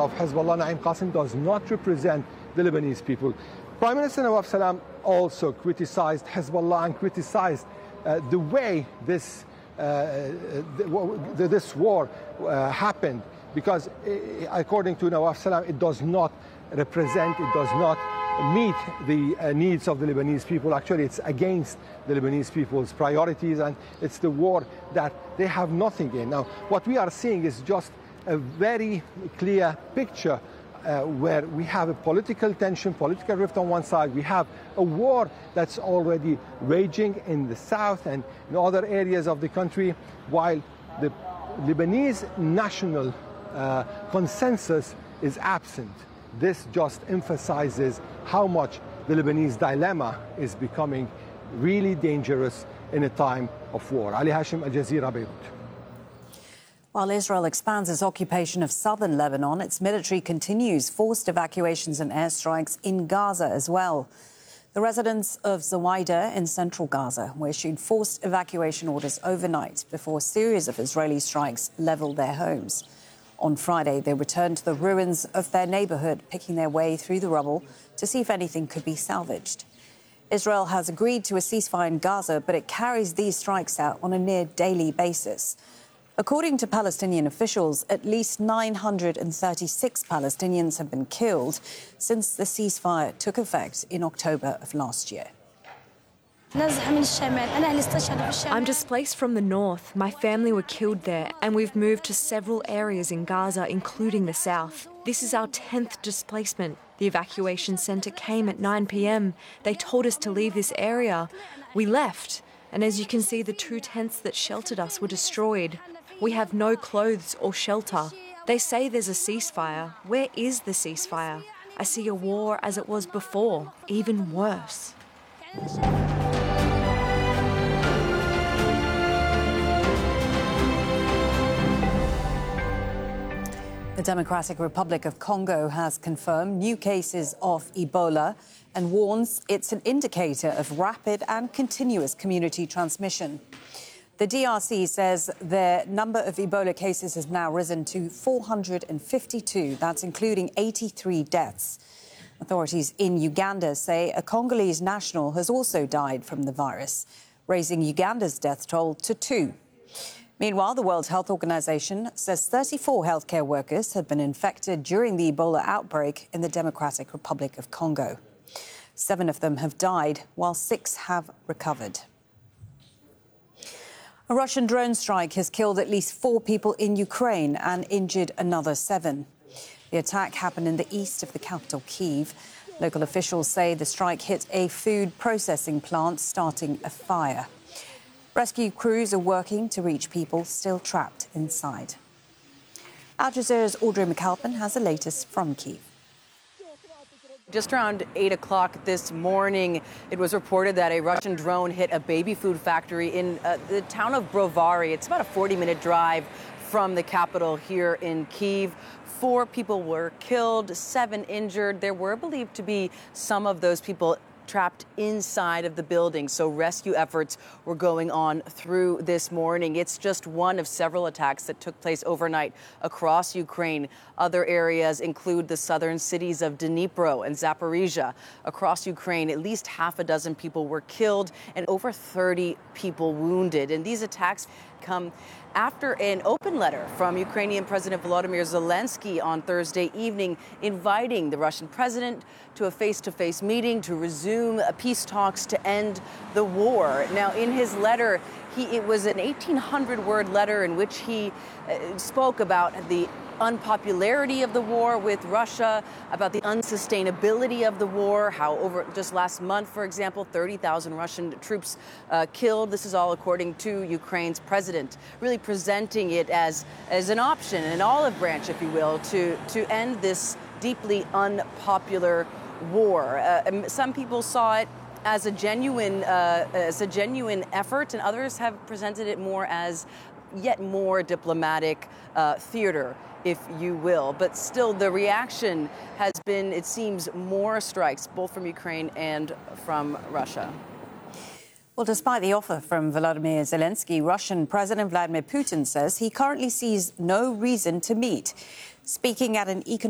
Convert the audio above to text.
of Hezbollah, Naim Qassem, does not represent the Lebanese people. Prime Minister Nawaf Salam also criticized Hezbollah and criticized the way this war happened, because according to Nawaf Salam, it does not represent, it does not meet the needs of the Lebanese people. Actually, it's against the Lebanese people's priorities, and it's the war that they have nothing in. Now, what we are seeing is just a very clear picture where we have a political tension, political rift on one side. We have a war that's already raging in the south and in other areas of the country, while the Lebanese national consensus is absent. This just emphasizes how much the Lebanese dilemma is becoming really dangerous in a time of war. Ali Hashim, Al Jazeera, Beirut. While Israel expands its occupation of southern Lebanon, its military continues forced evacuations and airstrikes in Gaza as well. The residents of Zawaida in central Gaza were issued forced evacuation orders overnight before a series of Israeli strikes leveled their homes. On Friday, they returned to the ruins of their neighborhood, picking their way through the rubble to see if anything could be salvaged. Israel has agreed to a ceasefire in Gaza, but it carries these strikes out on a near daily basis. According to Palestinian officials, at least 936 Palestinians have been killed since the ceasefire took effect in October of last year. I'm displaced from the north. My family were killed there, and we've moved to several areas in Gaza, including the south. This is our 10th displacement. The evacuation centre came at 9 p.m. They told us to leave this area. We left, and as you can see, the 2 tents that sheltered us were destroyed. We have no clothes or shelter. They say there's a ceasefire. Where is the ceasefire? I see a war as it was before, even worse. The Democratic Republic of Congo has confirmed new cases of Ebola and warns it's an indicator of rapid and continuous community transmission. The DRC says the number of Ebola cases has now risen to 452. That's including 83 deaths. Authorities in Uganda say a Congolese national has also died from the virus, raising Uganda's death toll to 2. Meanwhile, the World Health Organization says 34 healthcare workers have been infected during the Ebola outbreak in the Democratic Republic of Congo. 7 of them have died, while 6 have recovered. A Russian drone strike has killed at least 4 people in Ukraine and injured another 7. The attack happened in the east of the capital, Kyiv. Local officials say the strike hit a food processing plant, starting a fire. Rescue crews are working to reach people still trapped inside. Al Jazeera's Audrey McAlpin has the latest from Kyiv. Just around 8 o'clock this morning, it was reported that a Russian drone hit a baby food factory in the town of Brovary. It's about a 40-minute drive from the capital here in Kyiv. 4 people were killed, 7 injured. There were believed to be some of those people trapped inside of the building. So rescue efforts were going on through this morning. It's just one of several attacks that took place overnight across Ukraine. Other areas include the southern cities of Dnipro and Zaporizhia. Across Ukraine, at least half a dozen people were killed and over 30 people wounded. And these attacks come after an open letter from Ukrainian President Volodymyr Zelensky on Thursday evening inviting the Russian president to a face-to-face meeting to resume peace talks to end the war. Now, in his letter, it was an 1,800-word letter in which he spoke about the unpopularity of the war with Russia, about the unsustainability of the war, how over just last month, for example, 30,000 Russian troops killed. This is all according to Ukraine's president, really presenting it as an option, an olive branch, if you will, to end this deeply unpopular war. Some people saw it as a genuine effort, and others have presented it more as yet more diplomatic theater, if you will. But still, the reaction has been, it seems, more strikes, both from Ukraine and from Russia. Well, despite the offer from Volodymyr Zelensky, Russian President Vladimir Putin says he currently sees no reason to meet. Speaking at an economic